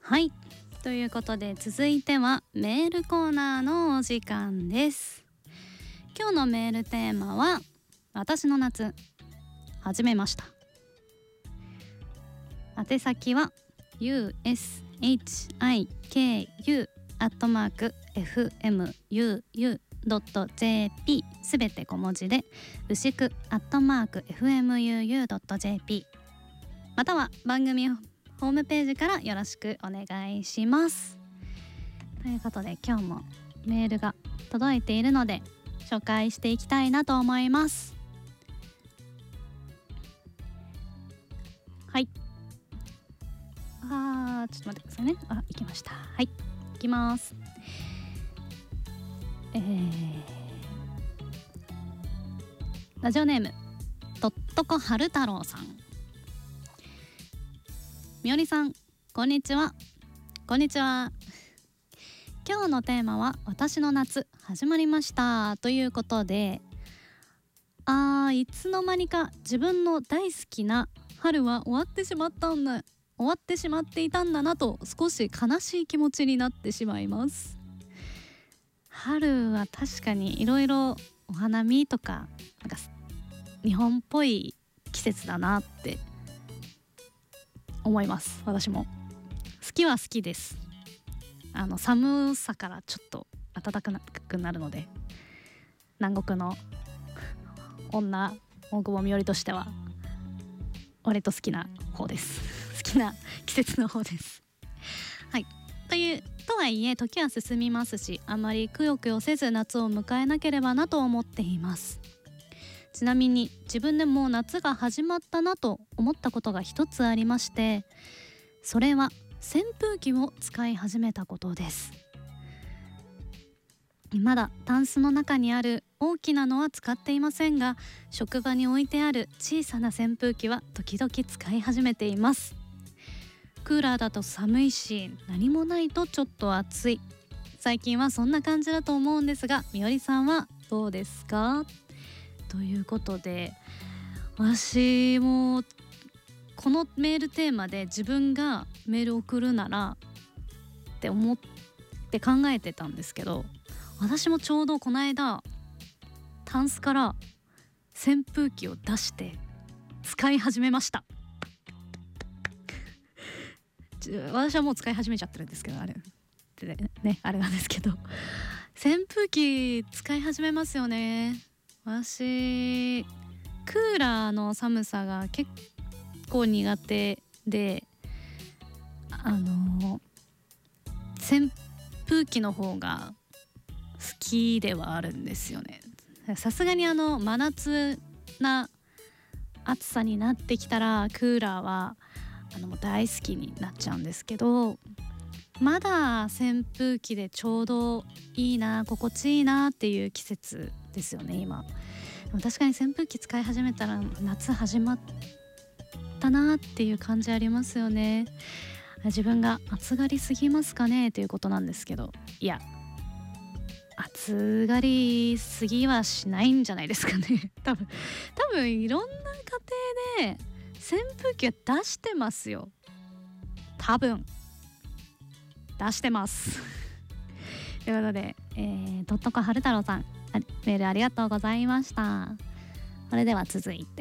はい、ということで続いてはメールコーナーのお時間です。今日のメールテーマは私の夏始めました。宛先は ushinku@fmuu.jp すべて小文字で牛久@fmuu.jp または番組ホームページからよろしくお願いします。ということで今日もメールが届いているので紹介していきたいなと思います。はい、ちょっと待ってくださいね。行きました。はい、行きます。ラジオネームとっとこ春太郎さん。みおりさん、こんにちは。こんにちは。今日のテーマは私の夏始まりましたということで、いつの間にか自分の大好きな春は終わってしまっていたんだなと少し悲しい気持ちになってしまいます。春は確かにいろいろお花見とかなんか日本っぽい季節だなって思います。私も好きは好きです。寒さからちょっと暖かくなるので、南国の女大久保みおりとしては割と好きな方です好きな季節の方です。はい、とはいえ時は進みますし、あまりくよくよせず夏を迎えなければなと思っています。ちなみに自分でもう夏が始まったなと思ったことが一つありまして、それは扇風機を使い始めたことです。まだタンスの中にある大きなのは使っていませんが、職場に置いてある小さな扇風機は時々使い始めています。クーラーだと寒いし、何もないとちょっと暑い。最近はそんな感じだと思うんですが、みおりさんはどうですか？ということで、私もこのメールテーマで自分がメールを送るならって思って考えてたんですけど、私もちょうどこの間タンスから扇風機を出して使い始めました。私はもう使い始めちゃってるんですけど、あれなんですけど、扇風機使い始めますよね。私クーラーの寒さが結構苦手で、扇風機の方が好きではあるんですよね。さすがに真夏な暑さになってきたらクーラーはもう大好きになっちゃうんですけど、まだ扇風機でちょうどいいな、心地いいなっていう季節ですよね今。でも確かに扇風機使い始めたら夏始まったなっていう感じありますよね。自分が暑がりすぎますかねということなんですけど、いや暑がりすぎはしないんじゃないですかね多分いろんな家庭で扇風機は出してますよ。多分出してますということで、とっとこ春太郎さん、メールありがとうございました。それでは続いて